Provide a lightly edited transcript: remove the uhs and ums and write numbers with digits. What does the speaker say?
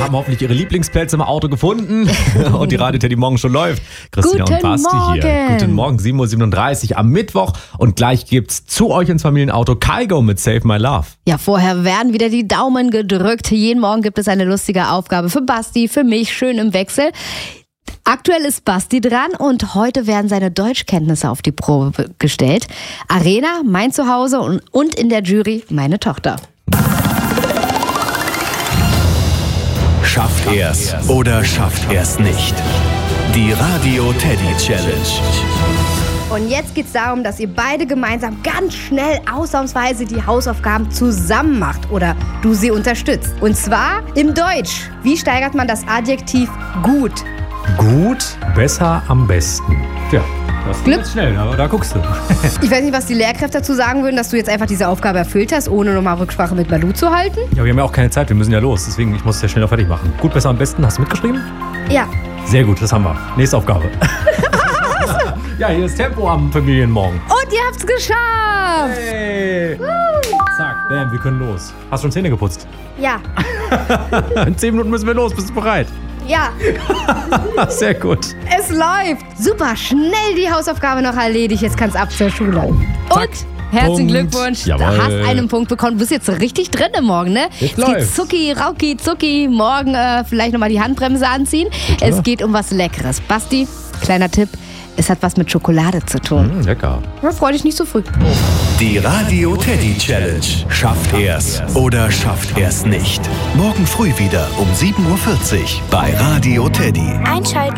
haben hoffentlich ihre Lieblingsplätze im Auto gefunden und die Radio Teddy Morgen schon läuft. Christina und Basti hier. Guten Morgen, 7:37 Uhr am Mittwoch und gleich gibt's zu euch ins Familienauto Kygo mit Save My Love. Ja, vorher werden wieder die Daumen gedrückt. Jeden Morgen gibt es eine lustige Aufgabe für Basti, für mich, schön im Wechsel. Aktuell ist Basti dran und heute werden seine Deutschkenntnisse auf die Probe gestellt. Arena, mein Zuhause und in der Jury meine Tochter. Schafft er's oder schafft er's nicht? Die Radio Teddy Challenge. Und jetzt geht's darum, dass ihr beide gemeinsam ganz schnell ausnahmsweise die Hausaufgaben zusammen macht oder du sie unterstützt. Und zwar im Deutsch. Wie steigert man das Adjektiv gut? Gut, besser, am besten. Tja, das geht jetzt schnell, aber da guckst du. Ich weiß nicht, was die Lehrkräfte dazu sagen würden, dass du jetzt einfach diese Aufgabe erfüllt hast, ohne nochmal Rücksprache mit Malu zu halten. Ja, wir haben ja auch keine Zeit, wir müssen ja los, deswegen ich muss es ja schneller fertig machen. Gut, besser, am besten. Hast du mitgeschrieben? Ja. Sehr gut, das haben wir. Nächste Aufgabe. Ja, hier ist Tempo am Familienmorgen. Und ihr habt's geschafft! Hey! Zack, bam, wir können los. Hast du schon Zähne geputzt? Ja. In 10 Minuten müssen wir los, bist du bereit? Ja. Sehr gut. Es läuft. Super, schnell die Hausaufgabe noch erledigt. Jetzt kann's ab zur Schule. Und Zack. herzlichen Punkt. Glückwunsch. Jawohl. Du hast einen Punkt bekommen. Du bist jetzt richtig drin im Morgen, ne? Jetzt Es geht läuft's. zucki, rauki, zucki. Morgen vielleicht nochmal die Handbremse anziehen. Es geht um was Leckeres. Basti, kleiner Tipp. Es hat was mit Schokolade zu tun. Lecker. Ja, freu dich nicht so früh. Die Radio Teddy Challenge. Schafft er's oder schafft er's nicht? Morgen früh wieder um 7:40 Uhr bei Radio Teddy. Einschalten.